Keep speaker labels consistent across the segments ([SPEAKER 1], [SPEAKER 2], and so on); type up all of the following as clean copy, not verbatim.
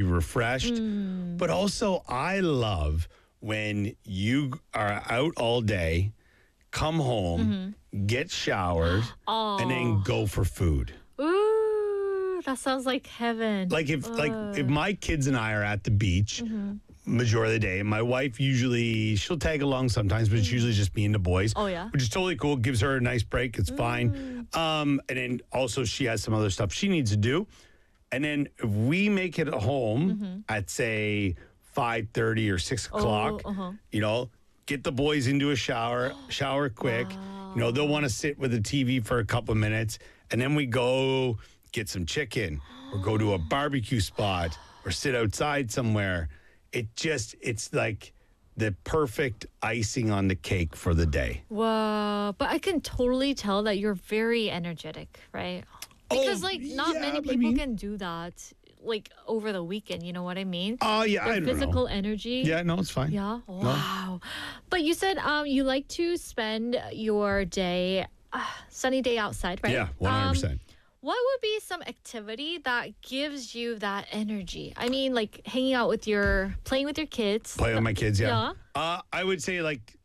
[SPEAKER 1] refreshed. But also, I love when you are out all day, come home, get showered, and then go for food.
[SPEAKER 2] Ooh, that sounds like heaven.
[SPEAKER 1] Like if my kids and I are at the beach majority of the day, my wife she'll tag along sometimes, but it's usually just me and the boys.
[SPEAKER 2] Oh, yeah?
[SPEAKER 1] Which is totally cool. Gives her a nice break. It's fine. And then also she has some other stuff she needs to do. And then if we make it home at say 5:30 or 6 o'clock, get the boys into a shower quick. Wow. They'll want to sit with the TV for a couple of minutes, and then we go get some chicken or go to a barbecue spot or sit outside somewhere. It's like the perfect icing on the cake for the day.
[SPEAKER 2] Wow. But I can totally tell that you're very energetic, right? Because not many people can do that over the weekend, you know what I mean?
[SPEAKER 1] Oh, yeah,
[SPEAKER 2] the
[SPEAKER 1] I don't
[SPEAKER 2] physical
[SPEAKER 1] know.
[SPEAKER 2] energy.
[SPEAKER 1] Yeah, no, it's fine.
[SPEAKER 2] Yeah?
[SPEAKER 1] No.
[SPEAKER 2] Wow. But you said you like to spend your day, sunny day outside, right?
[SPEAKER 1] Yeah, 100%.
[SPEAKER 2] What would be some activity that gives you that energy? I mean, like hanging out playing with your kids.
[SPEAKER 1] Play with my kids, yeah.
[SPEAKER 2] Yeah.
[SPEAKER 1] I would say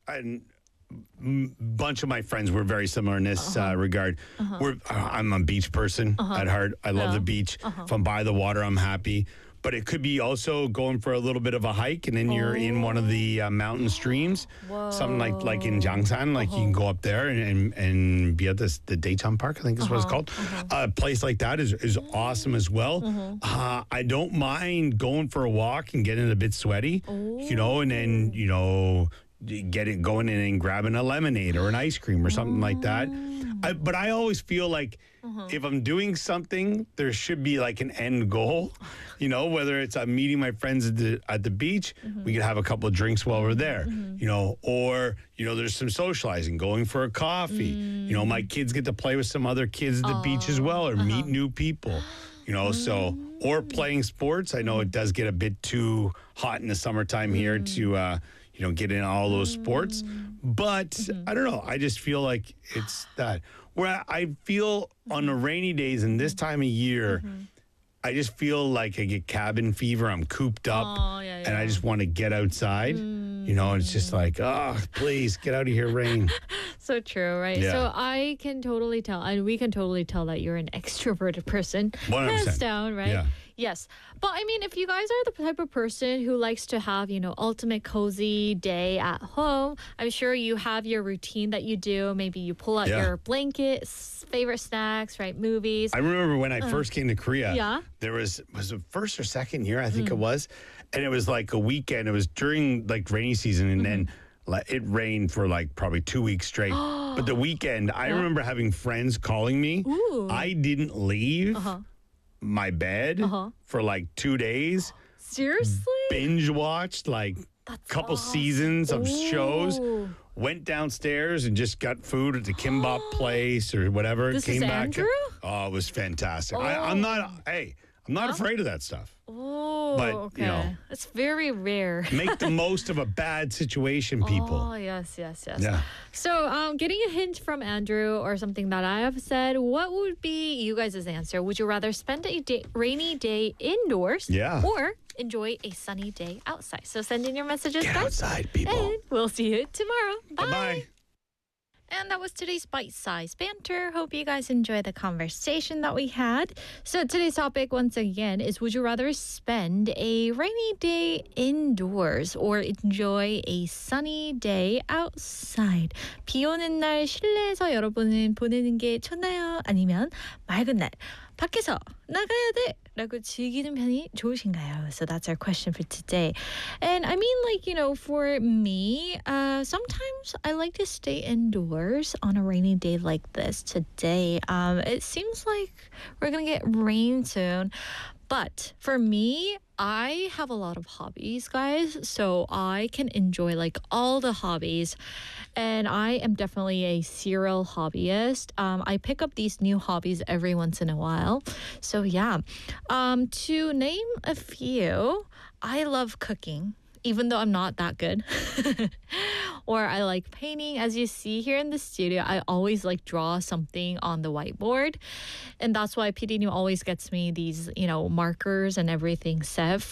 [SPEAKER 1] bunch of my friends were very similar in this regard. I'm a beach person at heart. I love the beach. If I'm by the water, I'm happy. But it could be also going for a little bit of a hike, and then you're in one of the mountain streams.
[SPEAKER 2] Whoa.
[SPEAKER 1] Something like in Jiangshan, you can go up there and be at the Dayton Park, I think is what it's called. A place like that is awesome as well. I don't mind going for a walk and getting a bit sweaty, and then, get it going in and grabbing a lemonade or an ice cream or something like that. But I always feel like if I'm doing something, there should be an end goal, whether it's I'm meeting my friends at the beach, we could have a couple of drinks while we're there, or, there's some socializing, going for a coffee. My kids get to play with some other kids at the beach as well, or meet new people, or playing sports. I know it does get a bit too hot in the summertime here to, get in all those sports. But I don't know. I just feel like it's that. Where I feel on the rainy days and this time of year, I just feel like I get cabin fever. I'm cooped up and I just want to get outside. It's just like, please get out of here, rain.
[SPEAKER 2] So true, right?
[SPEAKER 1] Yeah.
[SPEAKER 2] So I can totally tell, and we can totally tell that you're an extroverted person.
[SPEAKER 1] 100%.
[SPEAKER 2] Hands down, right?
[SPEAKER 1] Yeah.
[SPEAKER 2] Yes. But I mean, if you guys are the type of person who likes to have, ultimate cozy day at home, I'm sure you have your routine that you do. Maybe you pull out your blankets, favorite snacks, right? Movies.
[SPEAKER 1] I remember when I first came to Korea, there was it first or second year, I think it was. And it was like a weekend. It was during rainy season. And then it rained for probably 2 weeks straight. But the weekend, I remember having friends calling me.
[SPEAKER 2] Ooh.
[SPEAKER 1] I didn't leave my bed for 2 days.
[SPEAKER 2] Seriously?
[SPEAKER 1] Binge watched couple seasons of shows. Went downstairs and just got food at the kimbap place or whatever.
[SPEAKER 2] This
[SPEAKER 1] Came
[SPEAKER 2] is
[SPEAKER 1] back.
[SPEAKER 2] Andrew?
[SPEAKER 1] Oh, it was fantastic. I'm not afraid of that stuff.
[SPEAKER 2] Oh,
[SPEAKER 1] But,
[SPEAKER 2] okay. It's very rare.
[SPEAKER 1] Make the most of a bad situation, people.
[SPEAKER 2] Oh, yes.
[SPEAKER 1] Yeah.
[SPEAKER 2] So, getting a hint from Andrew or something that I have said, what would be you guys' answer? Would you rather spend a rainy day indoors or enjoy a sunny day outside? So send in your messages,
[SPEAKER 1] Get
[SPEAKER 2] guys.
[SPEAKER 1] outside, people.
[SPEAKER 2] And we'll see you tomorrow. Bye.
[SPEAKER 1] Bye-bye.
[SPEAKER 2] And that was today's bite-sized banter. Hope you guys enjoyed the conversation that we had. So today's topic, once again, is would you rather spend a rainy day indoors or enjoy a sunny day outside? 비 오는 날 실내에서 여러분은 보내는 게 좋나요? 아니면 맑은 날 밖에서 나가야 돼! 라고 즐기는 편이 좋으신가요? So that's our question for today. And I mean, for me, sometimes I like to stay indoors on a rainy day like this today. It seems like we're going to get rain soon. But for me, I have a lot of hobbies, guys. So I can enjoy all the hobbies. And I am definitely a serial hobbyist. I pick up these new hobbies every once in a while. So yeah, to name a few, I love cooking, even though I'm not that good. Or I like painting. As you see here in the studio, I always draw something on the whiteboard. And that's why PD New always gets me these, markers and everything set